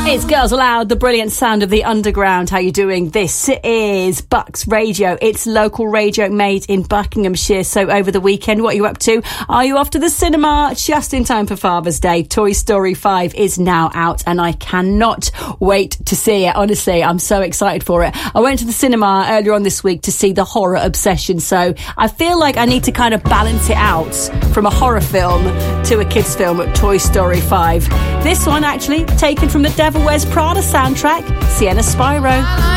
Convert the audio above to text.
It's Girls Aloud, the brilliant sound of the underground. How you doing? This is Bucks Radio. It's local radio made in Buckinghamshire. So over the weekend, what are you up to? Are you off to the cinema? Just in time for Father's Day. Toy Story 5 is now out and I cannot wait to see it. Honestly, I'm so excited for it. I went to the cinema earlier on this week to see The Horror Obsession. So I feel like I need to kind of balance it out from a horror film to a kids film at Toy Story 5. This one actually taken from the Devil Wears Prada soundtrack, Sienna Spyro.